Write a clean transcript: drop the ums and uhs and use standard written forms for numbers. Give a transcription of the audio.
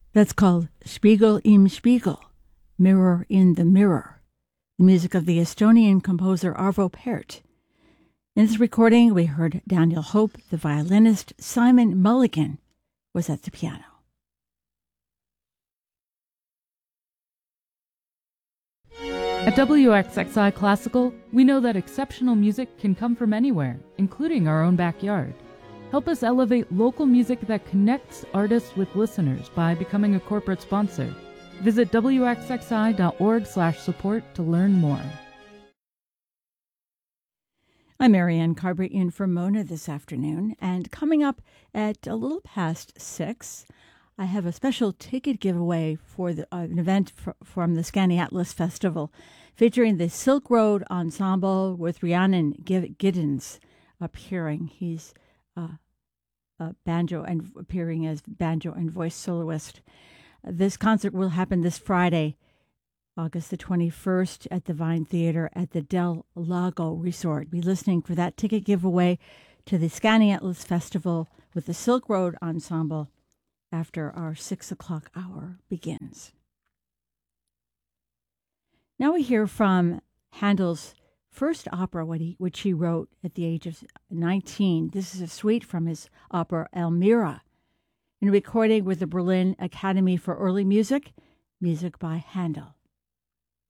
That's called Spiegel im Spiegel, Mirror in the Mirror, the music of the Estonian composer Arvo Pärt. In this recording, we heard Daniel Hope, the violinist. Simon Mulligan was at the piano. At WXXI Classical, we know that exceptional music can come from anywhere, including our own backyard. Help us elevate local music that connects artists with listeners by becoming a corporate sponsor. Visit wxxi.org/support to learn more. I'm Marianne Carberry in for Mona this afternoon, and coming up at a little past 6, I have a special ticket giveaway for an event from the Scanny Atlas Festival featuring the Silk Road Ensemble with Rhiannon Giddens appearing. He's banjo and appearing as banjo and voice soloist. This concert will happen this Friday, August the 21st at the Vine Theater at the Del Lago Resort. Be listening for that ticket giveaway to the Scanny Atlas Festival with the Silk Road Ensemble after our 6 o'clock hour begins. Now we hear from Handel's first opera, which he wrote at the age of 19. This is a suite from his opera Elmira, in a recording with the Berlin Academy for Early Music, music by Handel.